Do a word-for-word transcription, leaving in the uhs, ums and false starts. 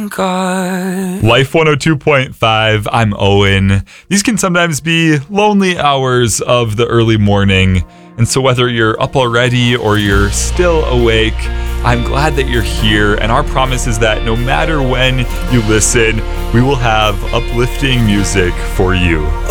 thank God. Life one oh two point five, I'm Owen. These can sometimes be lonely hours of the early morning. And so whether you're up already or you're still awake, I'm glad that you're here. And our promise is that no matter when you listen, we will have uplifting music for you.